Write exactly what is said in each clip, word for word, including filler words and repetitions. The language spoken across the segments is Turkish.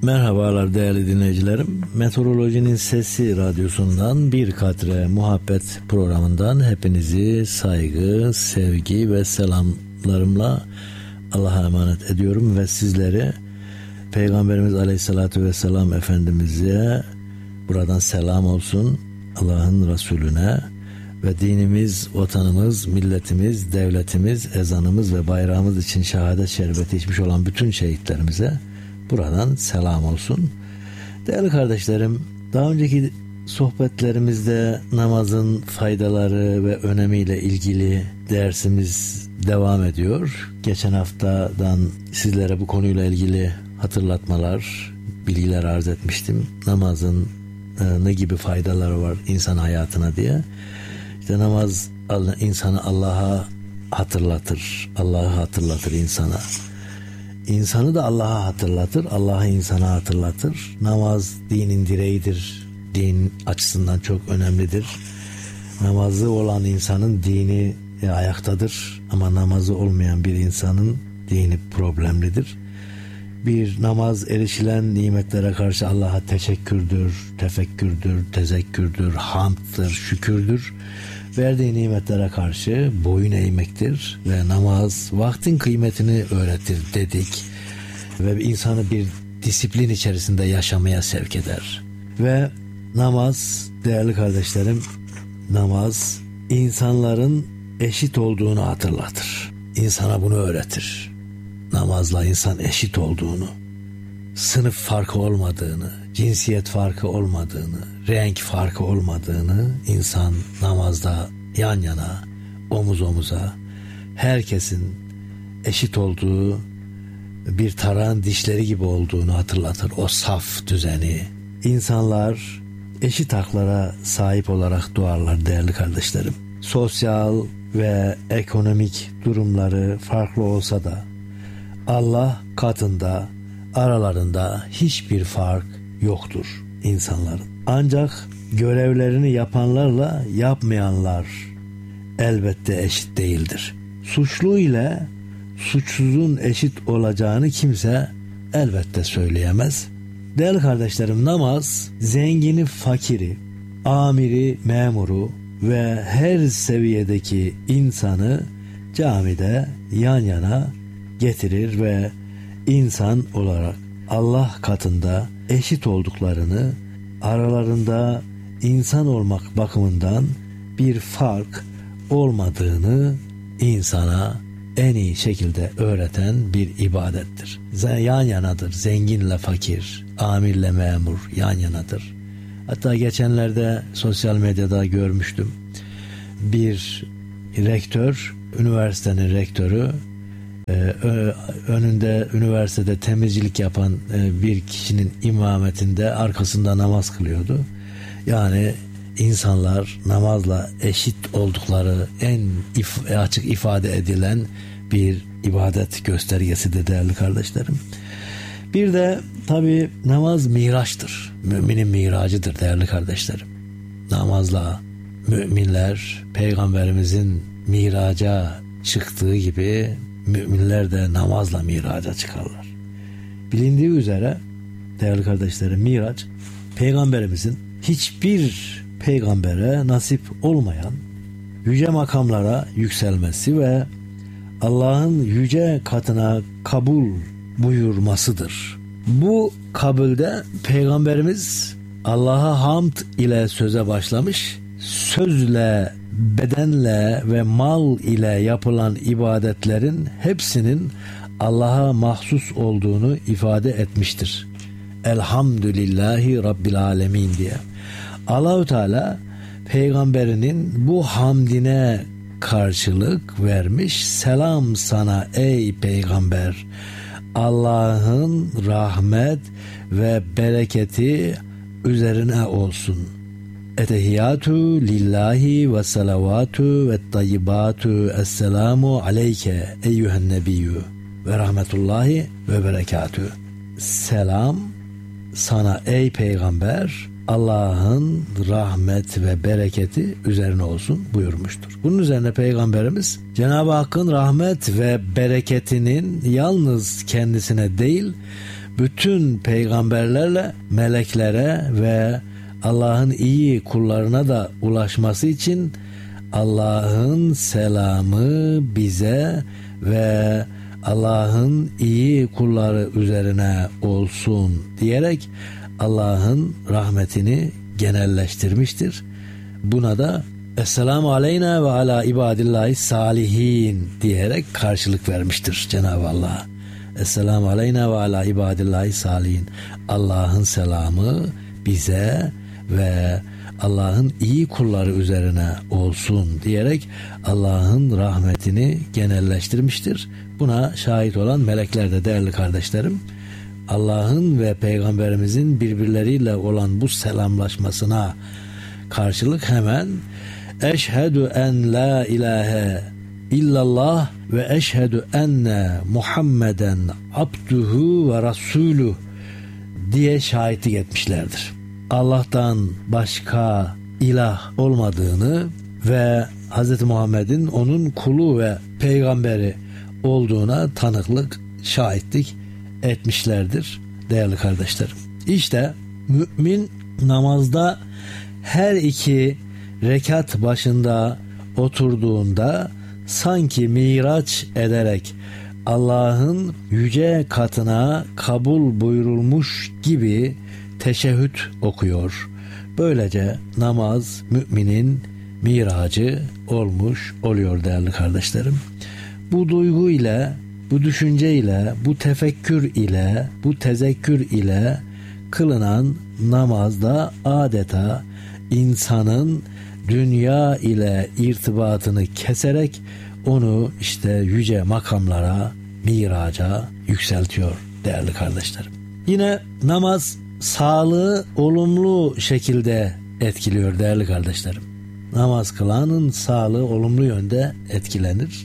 Merhabalar değerli dinleyicilerim. Meteorolojinin Sesi radyosundan Bir Katre Muhabbet programından hepinizi saygı, sevgi ve selamlarımla Allah'a emanet ediyorum ve sizleri Peygamberimiz Aleyhisselatü Vesselam Efendimiz'e buradan selam olsun, Allah'ın Resulüne ve dinimiz, vatanımız, milletimiz, devletimiz, ezanımız ve bayrağımız için şehadet şerbeti içmiş olan bütün şehitlerimize buradan selam olsun. Değerli kardeşlerim, daha önceki sohbetlerimizde namazın faydaları ve önemiyle ilgili dersimiz devam ediyor. Geçen haftadan sizlere bu konuyla ilgili hatırlatmalar, bilgiler arz etmiştim. Namazın ne gibi faydaları var insan hayatına diye. İşte namaz insanı Allah'a hatırlatır. Allah'ı hatırlatır insana. İnsanı da Allah'a hatırlatır. Allah'ı insana hatırlatır. Namaz dinin direğidir. Din açısından çok önemlidir. Namazı olan insanın dini ayaktadır. Ama namazı olmayan bir insanın dini problemlidir. Bir namaz erişilen nimetlere karşı Allah'a teşekkürdür, tefekkürdür, tezekkürdür, hamddır, şükürdür. Verdiği nimetlere karşı boyun eğmektir ve namaz vaktin kıymetini öğretir dedik ve insanı bir disiplin içerisinde yaşamaya sevk eder. Ve namaz, değerli kardeşlerim, namaz insanların eşit olduğunu hatırlatır. İnsana bunu öğretir. Namazla insan eşit olduğunu, sınıf farkı olmadığını, cinsiyet farkı olmadığını, renk farkı olmadığını insan namazda yan yana, omuz omuza, herkesin eşit olduğu, bir tarağın dişleri gibi olduğunu hatırlatır. O saf düzeni. İnsanlar eşit haklara sahip olarak doğarlar değerli kardeşlerim. Sosyal ve ekonomik durumları farklı olsa da Allah katında aralarında hiçbir fark yoktur insanların. Ancak görevlerini yapanlarla yapmayanlar elbette eşit değildir. Suçlu ile suçsuzun eşit olacağını kimse elbette söyleyemez. Değerli kardeşlerim, namaz zengini fakiri, amiri memuru ve her seviyedeki insanı camide yan yana getirir ve insan olarak Allah katında eşit olduklarını, aralarında insan olmak bakımından bir fark olmadığını insana en iyi şekilde öğreten bir ibadettir. Yan yanadır. Zenginle fakir, amirle memur yan yanadır. Hatta geçenlerde sosyal medyada görmüştüm. Bir rektör, üniversitenin rektörü, önünde üniversitede temizcilik yapan bir kişinin imametinde arkasında namaz kılıyordu. Yani insanlar namazla eşit oldukları en if- açık ifade edilen bir ibadet göstergesidir değerli kardeşlerim. Bir de tabii namaz miraçtır. Müminin miracıdır değerli kardeşlerim. Namazla müminler Peygamberimizin miraca çıktığı gibi müminler de namazla miraca çıkarlar. Bilindiği üzere değerli kardeşlerim, miraç Peygamberimizin hiçbir peygambere nasip olmayan yüce makamlara yükselmesi ve Allah'ın yüce katına kabul buyurmasıdır. Bu kabulde Peygamberimiz Allah'a hamd ile söze başlamış, sözle, bedenle ve mal ile yapılan ibadetlerin hepsinin Allah'a mahsus olduğunu ifade etmiştir. Elhamdülillahi Rabbil Alemin diye. Allah-u Teala peygamberinin bu hamdine karşılık vermiş. Selam sana ey peygamber. Allah'ın rahmet ve bereketi üzerine olsun. Ettehiyyatü lillahi ve salavatü ve tayyibatü esselamu aleyke eyyühen nebiyyü ve rahmetullahi ve berekatü. Selam sana ey peygamber, Allah'ın rahmet ve bereketi üzerine olsun buyurmuştur. Bunun üzerine Peygamberimiz Cenab-ı Hakk'ın rahmet ve bereketinin yalnız kendisine değil, bütün peygamberlerle meleklere ve Allah'ın iyi kullarına da ulaşması için Allah'ın selamı bize ve Allah'ın iyi kulları üzerine olsun diyerek Allah'ın rahmetini genelleştirmiştir. Buna da Esselamu aleyna ve ala ibadillahi salihin diyerek karşılık vermiştir Cenab-ı Allah. Esselamu aleyna ve ala ibadillahi salihin. Allah'ın selamı bize ve Allah'ın iyi kulları üzerine olsun diyerek Allah'ın rahmetini genelleştirmiştir. Buna şahit olan melekler de değerli kardeşlerim, Allah'ın ve Peygamberimizin birbirleriyle olan bu selamlaşmasına karşılık hemen eşhedü en la ilahe illallah ve eşhedü enne Muhammeden abduhu ve rasulü diye şahitlik etmişlerdir. Allah'tan başka ilah olmadığını ve Hz. Muhammed'in onun kulu ve peygamberi olduğuna tanıklık, şahitlik etmişlerdir değerli kardeşlerim. İşte mümin namazda her iki rekat başında oturduğunda sanki miraç ederek Allah'ın yüce katına kabul buyurulmuş gibi teşehhüd okuyor. Böylece namaz müminin miracı olmuş oluyor değerli kardeşlerim. Bu duygu ile, bu düşünce ile, bu tefekkür ile, bu tezekkür ile kılınan namazda adeta insanın dünya ile irtibatını keserek onu işte yüce makamlara, miraca yükseltiyor değerli kardeşlerim. Yine namaz sağlığı olumlu şekilde etkiliyor değerli kardeşlerim. Namaz kılanın sağlığı olumlu yönde etkilenir.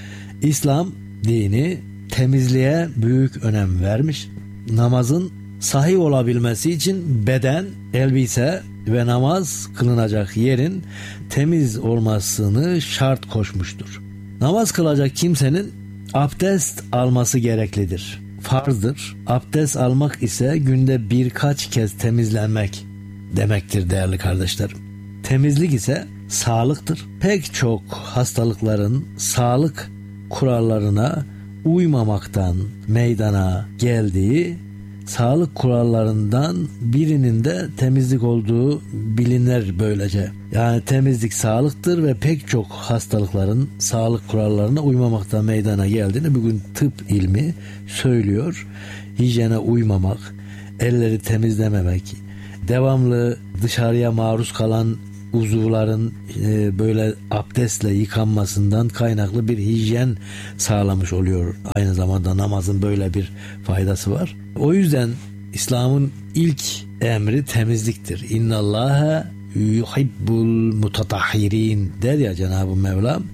İslam dini temizliğe büyük önem vermiş. Namazın sahih olabilmesi için beden, elbise ve namaz kılınacak yerin temiz olmasını şart koşmuştur. Namaz kılacak kimsenin abdest alması gereklidir. Farzdır. Abdest almak ise günde birkaç kez temizlenmek demektir değerli kardeşlerim. Temizlik ise sağlıktır. Pek çok hastalıkların sağlık kurallarına uymamaktan meydana geldiği, sağlık kurallarından birinin de temizlik olduğu bilinir böylece. Yani temizlik sağlıktır ve pek çok hastalıkların sağlık kurallarına uymamaktan meydana geldiğini bugün tıp ilmi söylüyor. Hijyene uymamak, elleri temizlememek, devamlı dışarıya maruz kalan uzuvların e, böyle abdestle yıkanmasından kaynaklı bir hijyen sağlamış oluyor. Aynı zamanda namazın böyle bir faydası var. O yüzden İslam'ın ilk emri temizliktir. İnnallâhe yuhibbul mutatahhirin der ya Cenab-ı Mevlam.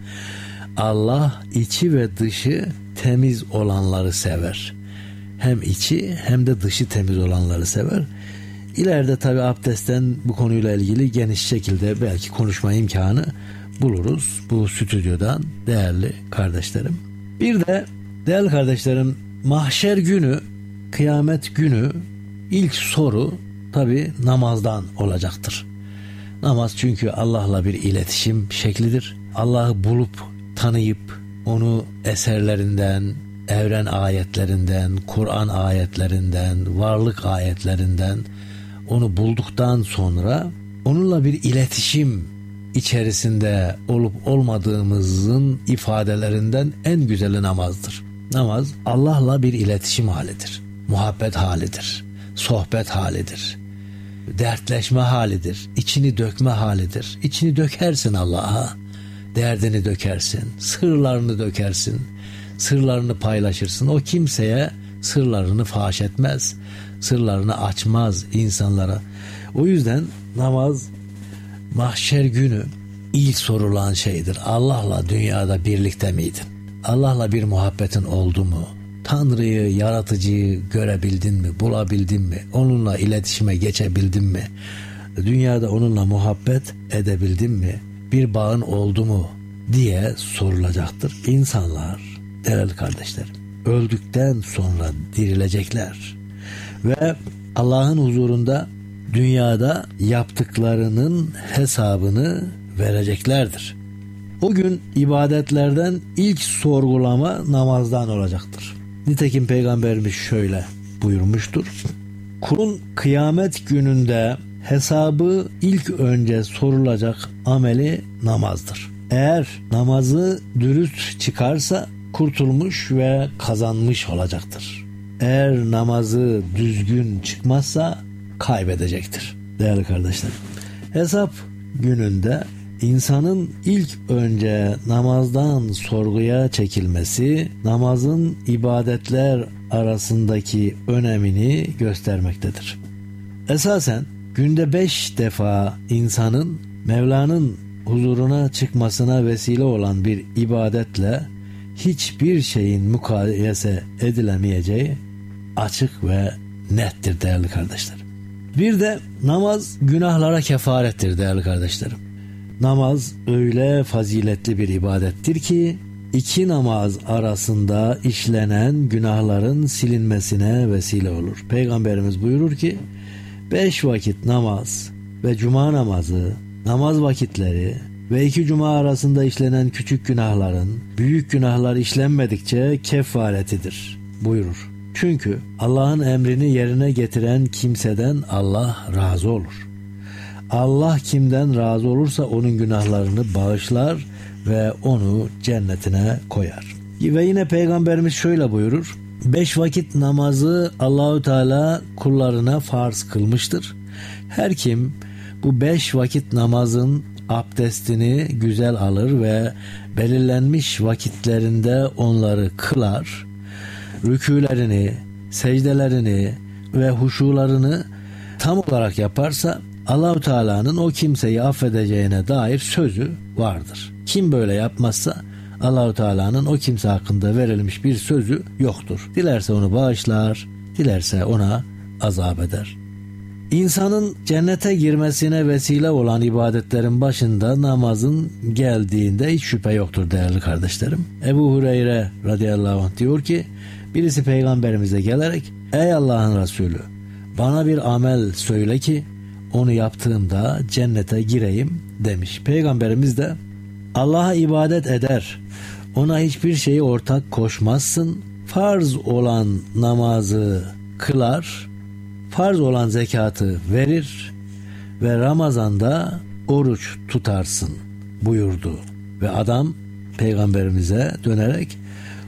Allah içi ve dışı temiz olanları sever. Hem içi hem de dışı temiz olanları sever. İleride tabi abdestten bu konuyla ilgili geniş şekilde belki konuşma imkanı buluruz bu stüdyodan değerli kardeşlerim. Bir de değerli kardeşlerim, mahşer günü, kıyamet günü ilk soru tabi namazdan olacaktır. Namaz çünkü Allah'la bir iletişim şeklidir. Allah'ı bulup tanıyıp onu eserlerinden, evren ayetlerinden, Kur'an ayetlerinden, varlık ayetlerinden onu bulduktan sonra onunla bir iletişim içerisinde olup olmadığımızın ifadelerinden en güzeli namazdır. Namaz Allah'la bir iletişim halidir. Muhabbet halidir. Sohbet halidir. Dertleşme halidir. İçini dökme halidir. İçini dökersin Allah'a. Derdini dökersin. Sırlarını dökersin. Sırlarını paylaşırsın. O kimseye sırlarını faş etmez. Sırlarını açmaz insanlara. O yüzden namaz mahşer günü ilk sorulan şeydir. Allah'la dünyada birlikte miydin? Allah'la bir muhabbetin oldu mu? Tanrı'yı, yaratıcıyı görebildin mi? Bulabildin mi? Onunla iletişime geçebildin mi? Dünyada onunla muhabbet edebildin mi? Bir bağın oldu mu? Diye sorulacaktır. İnsanlar, değerli kardeşlerim, öldükten sonra dirilecekler. ve Allah'ın huzurunda dünyada yaptıklarının hesabını vereceklerdir. O gün ibadetlerden ilk sorgulama namazdan olacaktır. Nitekim Peygamberimiz şöyle buyurmuştur: kulun kıyamet gününde hesabı ilk önce sorulacak ameli namazdır. Eğer namazı dürüst çıkarsa kurtulmuş ve kazanmış olacaktır. Eğer namazı düzgün çıkmazsa kaybedecektir. Değerli kardeşlerim, hesap gününde insanın ilk önce namazdan sorguya çekilmesi, namazın ibadetler arasındaki önemini göstermektedir. Esasen günde beş defa insanın Mevla'nın huzuruna çıkmasına vesile olan bir ibadetle hiçbir şeyin mukayese edilemeyeceği açık ve nettir değerli kardeşlerim. Bir de namaz günahlara kefarettir değerli kardeşlerim. Namaz öyle faziletli bir ibadettir ki iki namaz arasında işlenen günahların silinmesine vesile olur. Peygamberimiz buyurur ki beş vakit namaz ve cuma namazı, namaz vakitleri ve iki cuma arasında işlenen küçük günahların büyük günahlar işlenmedikçe kefaretidir buyurur. Çünkü Allah'ın emrini yerine getiren kimseden Allah razı olur. Allah kimden razı olursa onun günahlarını bağışlar ve onu cennetine koyar. Ve yine Peygamberimiz şöyle buyurur: beş vakit namazı Allahu Teala kullarına farz kılmıştır. Her kim bu beş vakit namazın abdestini güzel alır ve belirlenmiş vakitlerinde onları kılar, rükûlerini, secdelerini ve huşularını tam olarak yaparsa Allah-u Teala'nın o kimseyi affedeceğine dair sözü vardır. Kim böyle yapmazsa Allah-u Teala'nın o kimse hakkında verilmiş bir sözü yoktur. Dilerse onu bağışlar, dilerse ona azap eder. İnsanın cennete girmesine vesile olan ibadetlerin başında namazın geldiğinde hiç şüphe yoktur değerli kardeşlerim. Ebu Hureyre radıyallahu anh diyor ki, birisi peygamberimize gelerek ey Allah'ın Resulü, bana bir amel söyle ki onu yaptığımda cennete gireyim demiş. Peygamberimiz de Allah'a ibadet eder, ona hiçbir şeyi ortak koşmazsın, farz olan namazı kılar, farz olan zekatı verir ve Ramazan'da oruç tutarsın buyurdu. Ve adam peygamberimize dönerek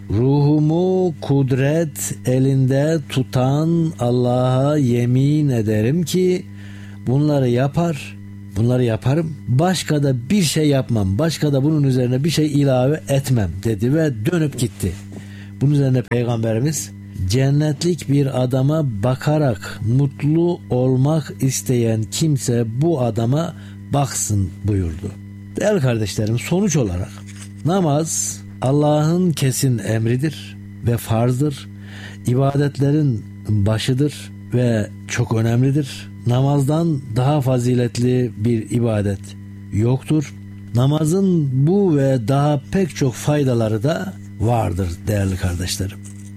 ruhumu kudret elinde tutan Allah'a yemin ederim ki bunları yapar, bunları yaparım, başka da bir şey yapmam, başka da bunun üzerine bir şey ilave etmem dedi ve dönüp gitti. Bunun üzerine peygamberimiz cennetlik bir adama bakarak mutlu olmak isteyen kimse bu adama baksın buyurdu. Değerli kardeşlerim, sonuç olarak namaz Allah'ın kesin emridir ve farzdır. İbadetlerin başıdır ve çok önemlidir. Namazdan daha faziletli bir ibadet yoktur. Namazın bu ve daha pek çok faydaları da vardır değerli kardeşlerim.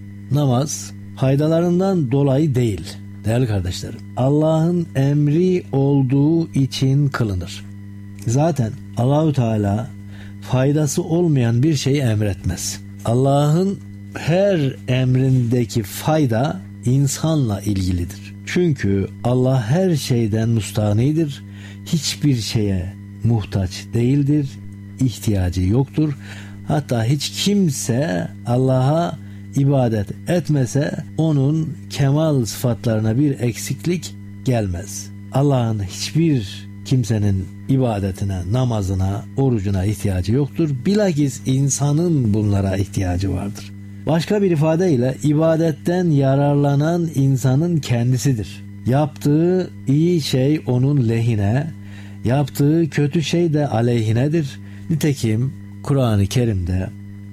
Namaz faydalarından dolayı değil değerli kardeşlerim, Allah'ın emri olduğu için kılınır. Zaten Allahu Teala faydası olmayan bir şeyi emretmez. Allah'ın her emrindeki fayda insanla ilgilidir. Çünkü Allah her şeyden müstahnidir, hiçbir şeye muhtaç değildir, ihtiyacı yoktur. Hatta hiç kimse Allah'a ibadet etmese onun kemal sıfatlarına bir eksiklik gelmez. Allah'ın hiçbir kimsenin ibadetine, namazına, orucuna ihtiyacı yoktur. Bilakis insanın bunlara ihtiyacı vardır. Başka bir ifadeyle ibadetten yararlanan insanın kendisidir. Yaptığı iyi şey onun lehine, yaptığı kötü şey de aleyhinedir. Nitekim Kur'an-ı Kerim'de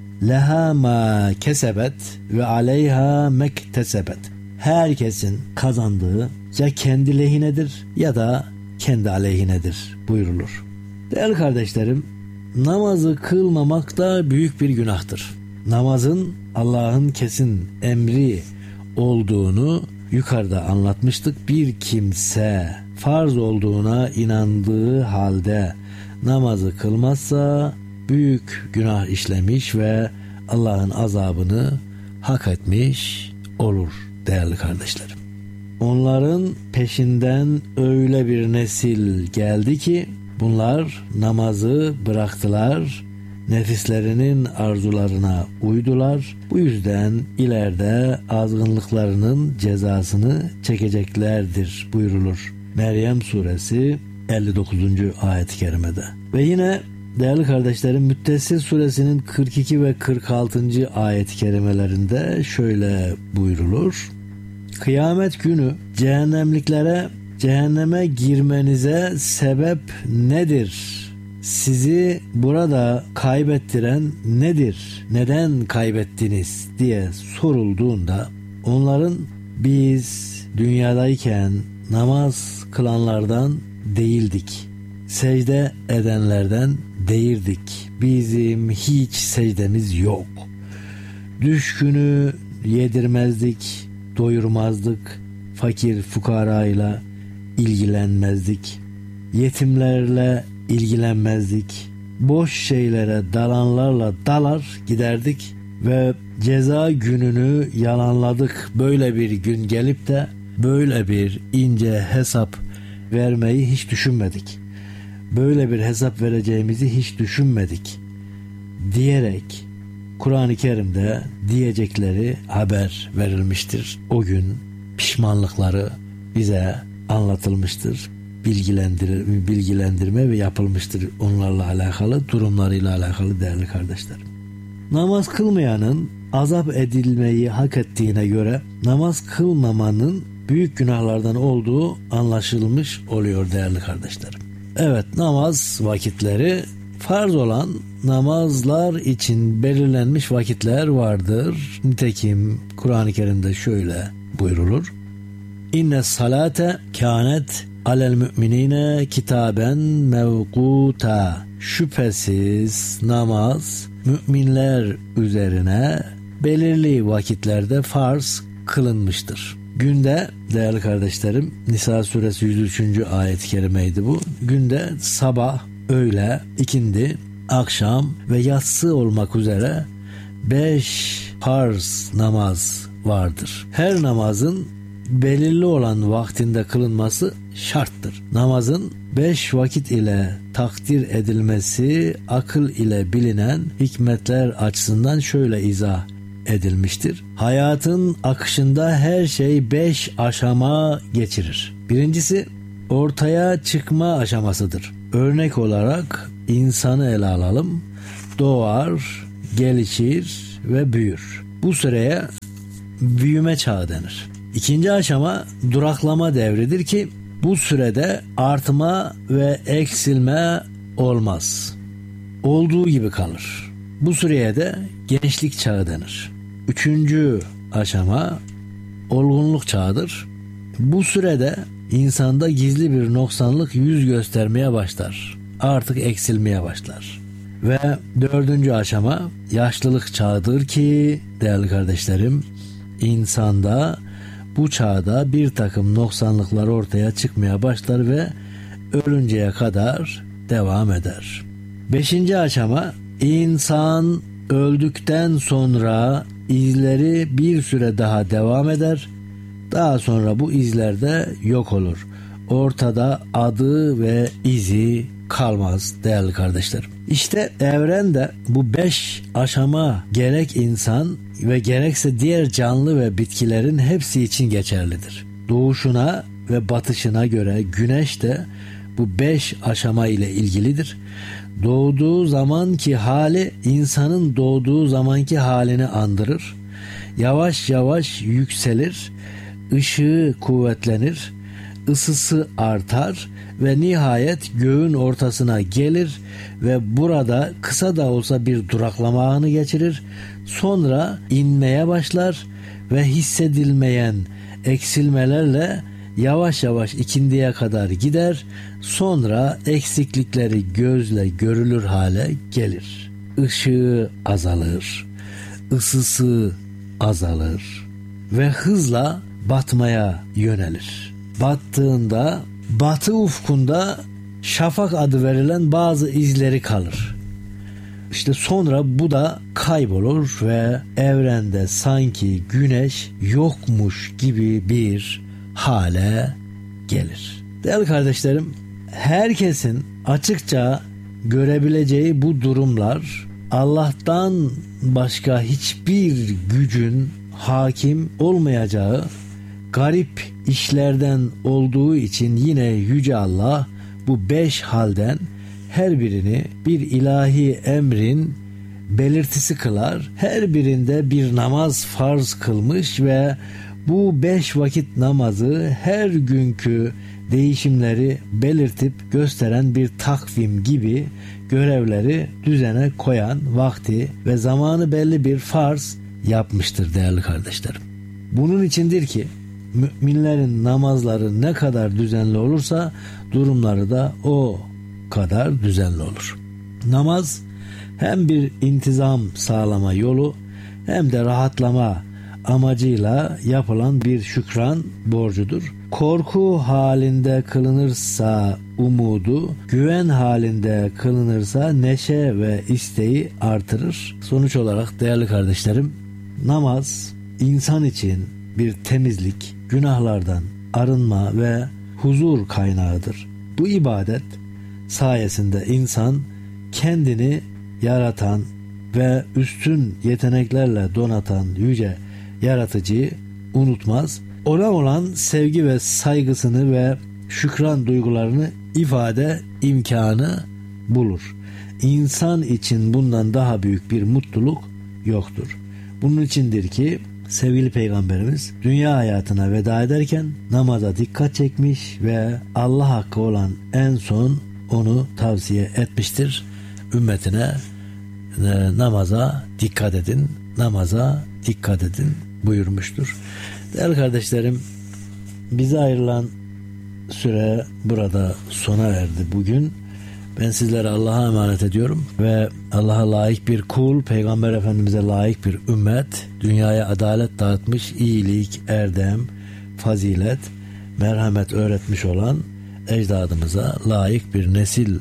leha ma kesebet ve aleyha mektesebet. Herkesin kazandığı ya kendi lehinedir ya da kendi aleyhinedir buyurulur. Değerli kardeşlerim, namazı kılmamak da büyük bir günahtır. Namazın Allah'ın kesin emri olduğunu yukarıda anlatmıştık. Bir kimse farz olduğuna inandığı halde namazı kılmazsa büyük günah işlemiş ve Allah'ın azabını hak etmiş olur değerli kardeşlerim. Onların peşinden öyle bir nesil geldi ki bunlar namazı bıraktılar, nefislerinin arzularına uydular. Bu yüzden ileride azgınlıklarının cezasını çekeceklerdir buyurulur. Meryem suresi elli dokuzuncu ayet-i kerimede. Ve yine değerli kardeşlerim Müddessir suresinin kırk iki ve kırk altıncı ayet-i kerimelerinde şöyle buyurulur. Kıyamet günü cehennemliklere cehenneme girmenize sebep nedir? Sizi burada kaybettiren nedir? Neden kaybettiniz diye sorulduğunda onların biz dünyadayken namaz kılanlardan değildik. Secde edenlerden değildik. Bizim hiç secdemiz yok. Düşkünü yedirmezdik, doyurmazdık. Fakir fukarayla ilgilenmezdik. Yetimlerle ilgilenmezdik. Boş şeylere dalanlarla dalar giderdik ve ceza gününü yalanladık. Böyle bir gün gelip de böyle bir ince hesap vermeyi hiç düşünmedik. Böyle bir hesap vereceğimizi hiç düşünmedik diyerek Kur'an-ı Kerim'de diyecekleri haber verilmiştir. O gün pişmanlıkları bize anlatılmıştır. Bilgilendir, bilgilendirme ve yapılmıştır onlarla alakalı, durumlarıyla alakalı değerli kardeşlerim. Namaz kılmayanın azap edilmeyi hak ettiğine göre namaz kılmamanın büyük günahlardan olduğu anlaşılmış oluyor değerli kardeşlerim. Evet, namaz vakitleri farz olan namazlar için belirlenmiş vakitler vardır. Nitekim Kur'an-ı Kerim'de şöyle buyrulur. İnne salate kânet alel müminine kitaben mevkuta. Şüphesiz namaz müminler üzerine belirli vakitlerde farz kılınmıştır. Günde değerli kardeşlerim Nisa suresi yüz üçüncü ayet-i kerimeydi bu. Günde sabah, öğle, ikindi, akşam ve yatsı olmak üzere beş farz namaz vardır. Her namazın belirli olan vaktinde kılınması şarttır. Namazın beş vakit ile takdir edilmesi akıl ile bilinen hikmetler açısından şöyle izah edilmiştir. Hayatın akışında her şey beş aşama geçirir. Birincisi ortaya çıkma aşamasıdır. Örnek olarak insanı ele alalım. Doğar, gelişir ve büyür. Bu süreye büyüme çağı denir. İkinci aşama duraklama devridir ki bu sürede artma ve eksilme olmaz. Olduğu gibi kalır. Bu süreye de gençlik çağı denir. Üçüncü aşama olgunluk çağıdır. Bu sürede insanda gizli bir noksanlık yüz göstermeye başlar. Artık eksilmeye başlar. Ve dördüncü aşama yaşlılık çağıdır ki değerli kardeşlerim insanda bu çağda bir takım noksanlıklar ortaya çıkmaya başlar ve ölünceye kadar devam eder. Beşinci aşama insan öldükten sonra izleri bir süre daha devam eder. Daha sonra bu izler de yok olur. Ortada adı ve izi kalmaz değerli kardeşlerim. İşte evrende bu beş aşama gerek insan ve gerekse diğer canlı ve bitkilerin hepsi için geçerlidir. Doğuşuna ve batışına göre güneş de bu beş aşama ile ilgilidir. Doğduğu zamanki hali insanın doğduğu zamanki halini andırır. Yavaş yavaş yükselir, ışığı kuvvetlenir, ısısı artar ve nihayet göğün ortasına gelir ve burada kısa da olsa bir duraklama anı geçirir. Sonra inmeye başlar ve hissedilmeyen eksilmelerle yavaş yavaş ikindiye kadar gider. Sonra eksiklikleri gözle görülür hale gelir. Işığı azalır, ısısı azalır ve hızla batmaya yönelir. Battığında batı ufkunda şafak adı verilen bazı izleri kalır. İşte sonra bu da kaybolur ve evrende sanki güneş yokmuş gibi bir hale gelir. Değerli kardeşlerim, herkesin açıkça görebileceği bu durumlar Allah'tan başka hiçbir gücün hakim olmayacağı garip işlerden olduğu için yine Yüce Allah bu beş halden her birini bir ilahi emrin belirtisi kılar. Her birinde bir namaz farz kılmış ve bu beş vakit namazı her günkü değişimleri belirtip gösteren bir takvim gibi görevleri düzene koyan, vakti ve zamanı belli bir farz yapmıştır değerli kardeşlerim. Bunun içindir ki müminlerin namazları ne kadar düzenli olursa durumları da o kadar düzenli olur. Namaz hem bir intizam sağlama yolu hem de rahatlama amacıyla yapılan bir şükran borcudur. Korku halinde kılınırsa umudu, güven halinde kılınırsa neşe ve isteği artırır. Sonuç olarak değerli kardeşlerim, namaz insan için bir temizlik, günahlardan arınma ve huzur kaynağıdır. Bu ibadet sayesinde insan kendini yaratan ve üstün yeteneklerle donatan yüce yaratıcıyı unutmaz. Ona olan sevgi ve saygısını ve şükran duygularını ifade imkanı bulur. İnsan için bundan daha büyük bir mutluluk yoktur. Bunun içindir ki sevgili Peygamberimiz dünya hayatına veda ederken namaza dikkat çekmiş ve Allah hakkı olan en son onu tavsiye etmiştir. Ümmetine e, namaza dikkat edin, namaza dikkat edin buyurmuştur. Değerli kardeşlerim, bize ayrılan süre burada sona erdi bugün. Ben sizlere Allah'a emanet ediyorum ve Allah'a layık bir kul, Peygamber Efendimiz'e layık bir ümmet, dünyaya adalet dağıtmış, iyilik, erdem, fazilet, merhamet öğretmiş olan ecdadımıza layık bir nesil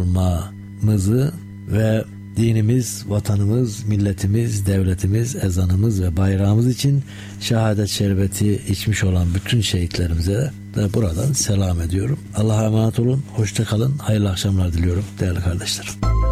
olmamızı ve dinimiz, vatanımız, milletimiz, devletimiz, ezanımız ve bayrağımız için şehadet şerbeti içmiş olan bütün şehitlerimize de buradan selam ediyorum. Allah'a emanet olun, hoşça kalın, hayırlı akşamlar diliyorum değerli kardeşlerim.